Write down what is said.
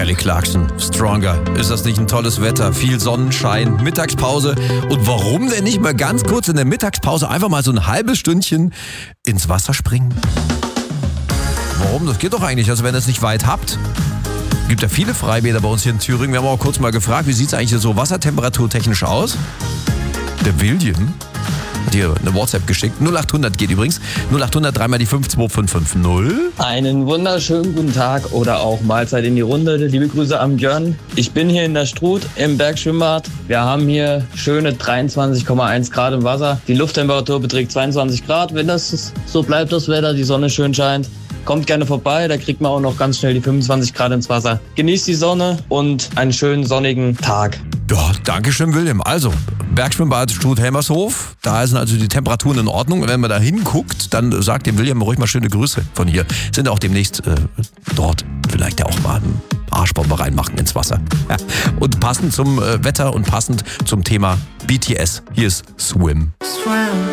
Kelly Clarkson, Stronger. Ist das nicht ein tolles Wetter? Viel Sonnenschein, Mittagspause. Und warum denn nicht mal ganz kurz in der Mittagspause einfach mal so ein halbes Stündchen ins Wasser springen? Warum? Das geht doch eigentlich, also wenn ihr es nicht weit habt. Gibt ja viele Freibäder bei uns hier in Thüringen. Wir haben auch kurz mal gefragt, wie sieht es eigentlich so wassertemperaturtechnisch aus? Der William hat hier eine WhatsApp geschickt. 0800 geht übrigens. 0800 dreimal die 52550. Einen wunderschönen guten Tag oder auch Mahlzeit in die Runde. Liebe Grüße am Björn. Ich bin hier in der Struth im Bergschwimmbad. Wir haben hier schöne 23,1 Grad im Wasser. Die Lufttemperatur beträgt 22 Grad. Wenn das so bleibt, das Wetter, die Sonne schön scheint, kommt gerne vorbei, da kriegt man auch noch ganz schnell die 25 Grad ins Wasser. Genießt die Sonne und einen schönen sonnigen Tag. Ja, danke schön, William. Also, Bergschwimmbad Struth-Helmershof, da sind also die Temperaturen in Ordnung. Und wenn man da hinguckt, dann sagt dem William ruhig mal schöne Grüße von hier. Sind auch demnächst dort vielleicht ja auch mal eine Arschbombe reinmachen ins Wasser. Ja. Und passend zum Wetter und passend zum Thema BTS, hier ist Swim.